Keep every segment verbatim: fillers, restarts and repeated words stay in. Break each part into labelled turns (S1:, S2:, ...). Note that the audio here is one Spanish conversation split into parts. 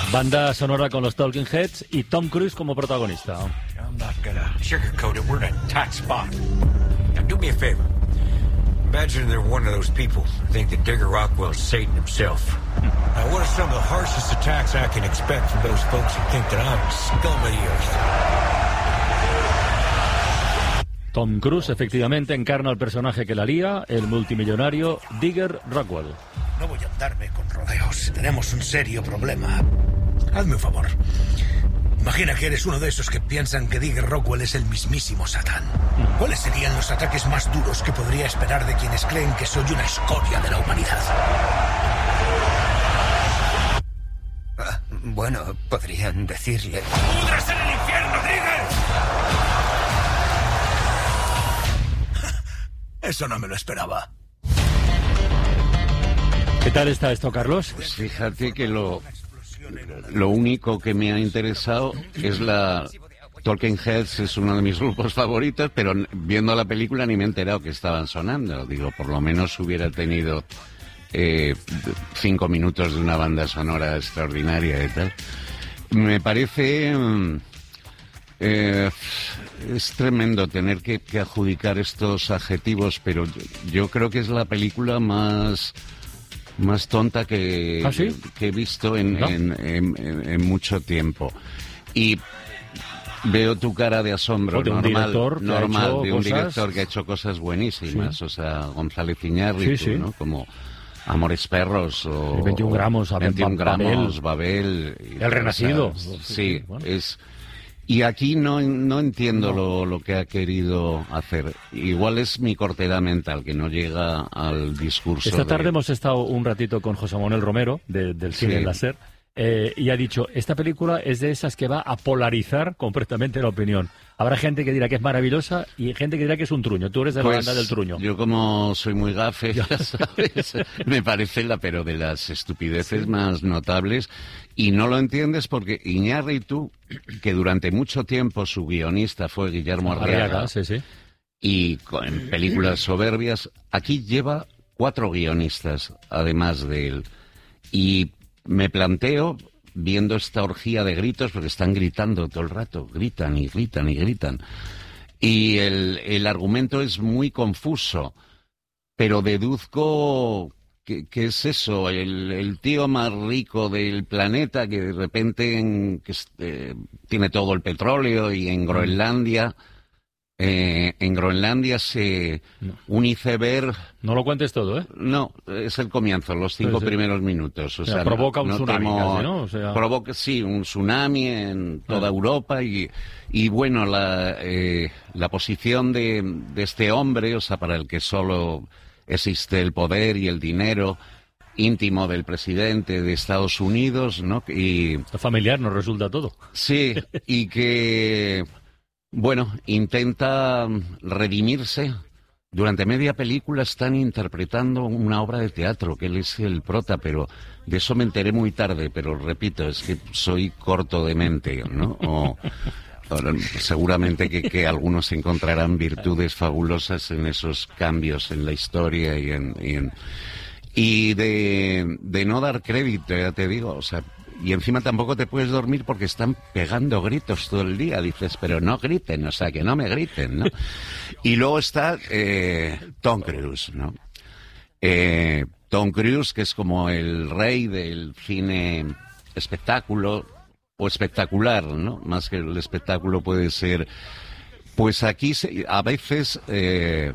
S1: Banda sonora con los Talking Heads y Tom Cruise como protagonista.
S2: I'm not gonna sugarcoat it. We're in a tight spot. Now do me a favor. Imagine they're one of those people who think that Digger Rockwell's Satan himself. Now, what are some of the harshest attacks I can expect from those folks who think that I'm scum of the earth?
S1: Tom Cruise efectivamente encarna al personaje que la lía, el multimillonario Digger Rockwell.
S3: No voy a andarme con rodeos. Tenemos un serio problema. Hazme un favor. Imagina que eres uno de esos que piensan que Digger Rockwell es el mismísimo Satán. ¿Cuáles serían los ataques más duros que podría esperar de quienes creen que soy una escoria de la humanidad?
S2: Ah, bueno, podrían decirle...
S3: ¡Pudras en el infierno, Digger! Eso no me lo esperaba.
S1: ¿Qué tal está esto, Carlos?
S4: Pues fíjate que lo, lo único que me ha interesado es la... Talking Heads es uno de mis grupos favoritos, pero viendo la película ni me he enterado que estaban sonando. Digo, por lo menos hubiera tenido eh, cinco minutos de una banda sonora extraordinaria y tal. Me parece... Eh, es tremendo tener que, que adjudicar estos adjetivos, pero yo, yo creo que es la película más... más tonta que,
S1: ¿Ah, sí?
S4: que he visto en,
S1: ¿No?
S4: en, en, en, en mucho tiempo. Y veo tu cara de asombro,
S1: Oh, de un
S4: normal,
S1: director que
S4: normal
S1: ha hecho
S4: de un
S1: cosas...
S4: director que ha hecho cosas buenísimas,
S1: Sí.
S4: o sea, González Iñárritu,
S1: Sí, sí.
S4: ¿no? Como Amores Perros o...
S1: veintiún gramos, a
S4: veintiún
S1: Babel.
S4: gramos, Babel. y-
S1: El Renacido.
S4: o sea,
S1: Sí,
S4: sí,
S1: bueno.
S4: es... Y aquí no, no entiendo Lo, lo que ha querido hacer. Igual es mi cortedad mental, que no llega al discurso.
S1: Esta tarde
S4: de...
S1: hemos estado un ratito con José Manuel Romero, de, del cine
S4: Sí.
S1: Láser, eh, y ha dicho, esta película es de esas que va a polarizar completamente la opinión. Habrá gente que dirá que es maravillosa y gente que dirá que es un truño. Tú eres de la
S4: Pues,
S1: banda del truño.
S4: Yo como soy muy gafe, ya sabes, me parece la pero de las estupideces
S1: Sí.
S4: más notables, y no lo entiendes porque Iñárritu, que durante mucho tiempo su guionista fue Guillermo Arriaga,
S1: Arriaga, sí, sí.
S4: y con en películas soberbias, aquí lleva cuatro guionistas, además de él. Y me planteo, viendo esta orgía de gritos, porque están gritando todo el rato, gritan y gritan y gritan. Y el, el argumento es muy confuso, pero deduzco que, que es eso, el, el tío más rico del planeta que de repente en, que, eh, tiene todo el petróleo y en Groenlandia... Eh, en Groenlandia se
S1: No.
S4: un iceberg,
S1: No lo cuentes todo, ¿eh?
S4: no, es el comienzo, los cinco
S1: Sí, sí.
S4: primeros minutos. O
S1: O sea,
S4: sea,
S1: provoca un
S4: no
S1: tsunami
S4: temo-
S1: casi, ¿no? O sea-
S4: provoca, sí, un tsunami en toda
S1: Ah.
S4: Europa y, y bueno, la, eh, la posición de, de este hombre, o sea, para el que solo existe el poder y el dinero íntimo del presidente de Estados Unidos, ¿no? Y
S1: Familiar nos resulta todo.
S4: sí, y que... Bueno, intenta redimirse. Durante media película están interpretando una obra de teatro, que él es el prota, pero de eso me enteré muy tarde, pero repito, es que soy corto de mente, ¿no? O, o, seguramente que, que algunos encontrarán virtudes fabulosas en esos cambios en la historia y en... Y, en, y de, de no dar crédito, ya te digo, o sea... Y encima tampoco te puedes dormir porque están pegando gritos todo el día. Dices, pero no griten, o sea, que no me griten, ¿no? Y luego está eh, Tom Cruise, ¿no? Eh, Tom Cruise, que es como el rey del cine espectáculo, o espectacular, ¿no? Más que el espectáculo puede ser... Pues aquí se, a veces eh,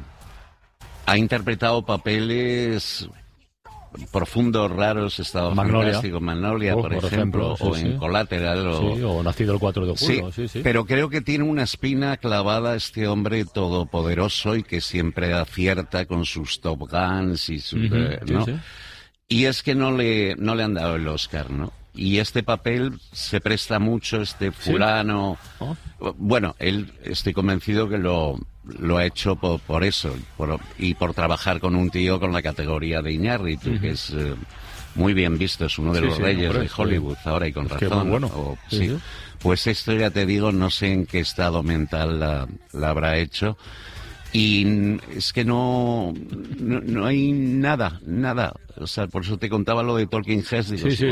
S4: ha interpretado papeles... profundos, raros, Estado
S1: Magnolia.
S4: Fantástico, Magnolia,
S1: Oh,
S4: por,
S1: por
S4: ejemplo,
S1: ejemplo, sí,
S4: o
S1: sí.
S4: en Collateral, o...
S1: Sí, o Nacido el cuatro de julio. Sí, sí.
S4: pero creo que tiene una espina clavada este hombre todopoderoso y que siempre acierta con sus Top Guns y sus...
S1: Ujú,
S4: eh,
S1: sí,
S4: ¿no?
S1: sí.
S4: Y es que no le, no le han dado el Oscar, ¿no? Y este papel se presta mucho, este fulano...
S1: Oh.
S4: Bueno, él estoy convencido que lo, lo ha hecho por, por eso, por, y por trabajar con un tío con la categoría de Iñárritu, uh-huh. que es eh, muy bien visto, es uno de
S1: sí,
S4: los
S1: sí,
S4: reyes
S1: hombre,
S4: de Hollywood,
S1: sí.
S4: ahora y con
S1: Es que
S4: razón.
S1: muy bueno.
S4: O,
S1: sí,
S4: sí.
S1: sí.
S4: Pues esto ya te digo, no sé en qué estado mental la, la habrá hecho. Y es que no, no, no hay nada, nada. O sea, por eso te contaba lo de Talking Heads. Digo,
S1: Sí, sí.